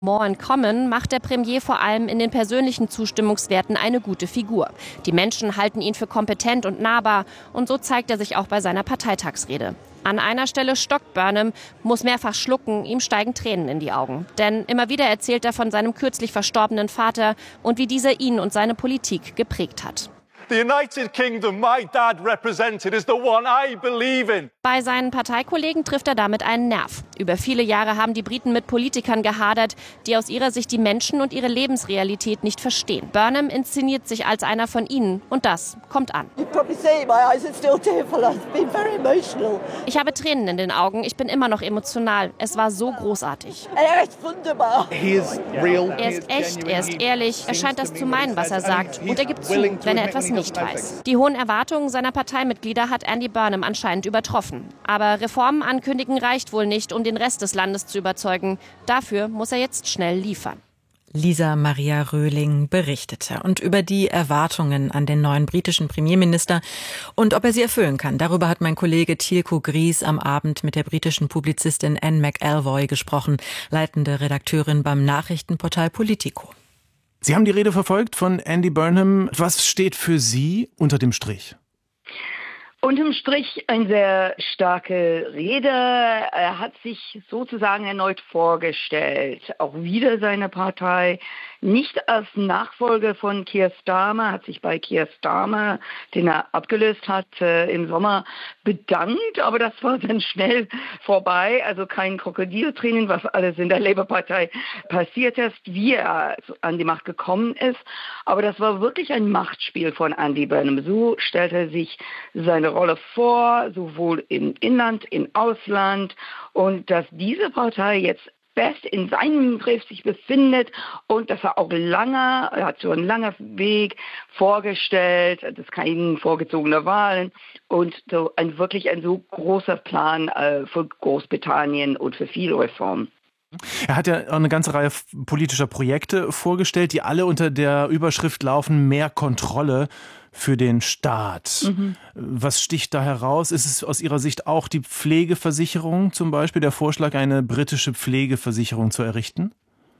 More in Common macht der Premier vor allem in den persönlichen Zustimmungswerten eine gute Figur. Die Menschen halten ihn für kompetent und nahbar und so zeigt er sich auch bei seiner Parteitagsrede. An einer Stelle stockt Burnham, muss mehrfach schlucken, ihm steigen Tränen in die Augen. Denn immer wieder erzählt er von seinem kürzlich verstorbenen Vater und wie dieser ihn und seine Politik geprägt hat. The United Kingdom my dad represented is the one I believe in. Bei seinen Parteikollegen trifft er damit einen Nerv. Über viele Jahre haben die Briten mit Politikern gehadert, die aus ihrer Sicht die Menschen und ihre Lebensrealität nicht verstehen. Burnham inszeniert sich als einer von ihnen und das kommt an. Ich habe Tränen in den Augen, ich bin immer noch emotional. Es war so großartig. Er ist wunderbar. Er ist echt, er ist ehrlich, er scheint das zu meinen, was er sagt. Und er gibt zu, wenn er etwas nicht weiß. Die hohen Erwartungen seiner Parteimitglieder hat Andy Burnham anscheinend übertroffen. Aber Reformen ankündigen reicht wohl nicht, um den Rest des Landes zu überzeugen. Dafür muss er jetzt schnell liefern. Lisa Maria Röhling berichtete. Und über die Erwartungen an den neuen britischen Premierminister und ob er sie erfüllen kann. Darüber hat mein Kollege Tilko Gries am Abend mit der britischen Publizistin Anne McElvoy gesprochen, leitende Redakteurin beim Nachrichtenportal Politico. Sie haben die Rede verfolgt von Andy Burnham. Was steht für Sie unter dem Strich? Unterm Strich eine sehr starke Rede. Er hat sich sozusagen erneut vorgestellt, auch wieder seine Partei, nicht als Nachfolger von Keir Starmer, hat sich bei Keir Starmer, den er abgelöst hat, im Sommer bedankt, aber das war dann schnell vorbei, also kein Krokodiltränen, was alles in der Labour-Partei passiert ist, wie er an die Macht gekommen ist, aber das war wirklich ein Machtspiel von Andy Burnham. So stellt er sich seine Rolle vor, sowohl im Inland, im Ausland, und dass diese Partei jetzt fest in seinem Griff sich befindet und dass er auch er hat so einen langen Weg vorgestellt, das keine vorgezogene Wahlen und so wirklich ein so großer Plan für Großbritannien und für viele Reformen. Er hat ja auch eine ganze Reihe politischer Projekte vorgestellt, die alle unter der Überschrift laufen: mehr Kontrolle für den Staat. Was sticht da heraus? Ist es aus Ihrer Sicht auch die Pflegeversicherung, zum Beispiel der Vorschlag, eine britische Pflegeversicherung zu errichten?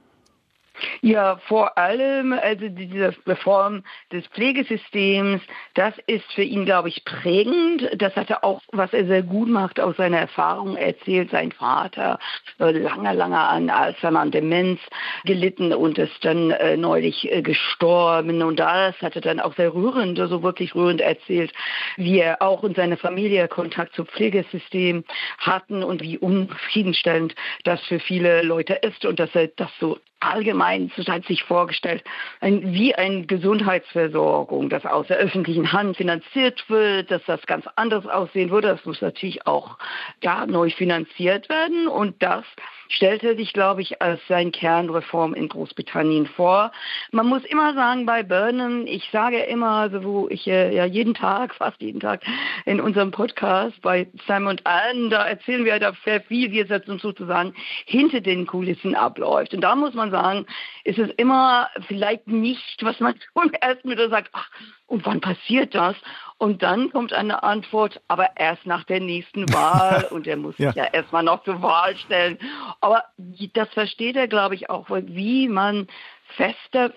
Ja, vor allem also diese Reform des Pflegesystems, das ist für ihn, glaube ich, prägend. Das hat er auch, was er sehr gut macht, aus seiner Erfahrung erzählt. Sein Vater lange an Alzheimer und Demenz gelitten und ist dann neulich gestorben. Und das hat er dann auch sehr rührend, also wirklich rührend erzählt, wie er auch und seine Familie Kontakt zum Pflegesystem hatten und wie unzufriedenstellend das für viele Leute ist und dass er das so allgemein hat sich vorgestellt, wie eine Gesundheitsversorgung, das aus der öffentlichen Hand finanziert wird, dass das ganz anders aussehen würde. Das muss natürlich auch neu finanziert werden und das stellt er sich, glaube ich, als sein Kernreform in Großbritannien vor. Man muss immer sagen, bei Burnham, ich sage immer, also wo ich fast jeden Tag in unserem Podcast bei Sam und Anne, da erzählen wir da sehr viel, wie es jetzt sozusagen hinter den Kulissen abläuft. Und da muss man sagen, ist es immer vielleicht nicht, was man zum ersten Mal sagt, ach, und wann passiert das? Und dann kommt eine Antwort, aber erst nach der nächsten Wahl und er muss sich ja erstmal noch zur Wahl stellen. Aber das versteht er, glaube ich, auch, wie man fester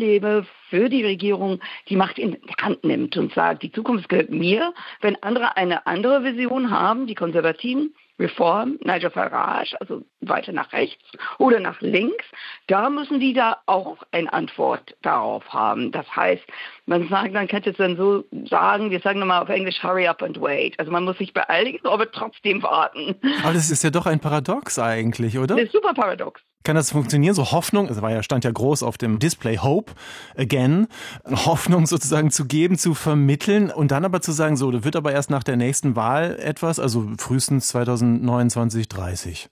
für die Regierung die Macht in die Hand nimmt und sagt, die Zukunft gehört mir. Wenn andere eine andere Vision haben, die Konservativen, Reform, Nigel Farage, also weiter nach rechts oder nach links, da müssen die da auch eine Antwort darauf haben. Das heißt, man könnte es dann so sagen, wir sagen nochmal auf Englisch, hurry up and wait. Also man muss sich beeilen, aber trotzdem warten. Aber das ist ja doch ein Paradox eigentlich, oder? Das ist super paradox. Kann das funktionieren? So Hoffnung, stand ja groß auf dem Display, Hope Again, Hoffnung sozusagen zu geben, zu vermitteln und dann aber zu sagen, so, das wird aber erst nach der nächsten Wahl etwas, also frühestens 2029, 30.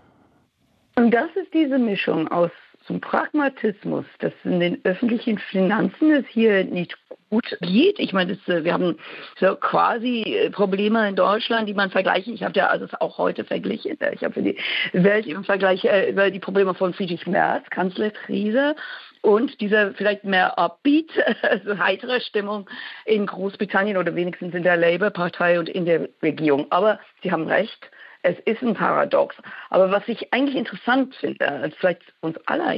Und das ist diese Mischung aus zum Pragmatismus, dass in den öffentlichen Finanzen es hier nicht gut geht. Ich meine, wir haben so quasi Probleme in Deutschland, die man vergleichen. Ich habe ja also auch heute verglichen. Ich habe für die Welt im Vergleich über die Probleme von Friedrich Merz, Kanzlerkrise, und diese vielleicht mehr upbeat, also heitere Stimmung in Großbritannien oder wenigstens in der Labour-Partei und in der Regierung. Aber Sie haben recht. Es ist ein Paradox. Aber was ich eigentlich interessant finde, vielleicht uns aller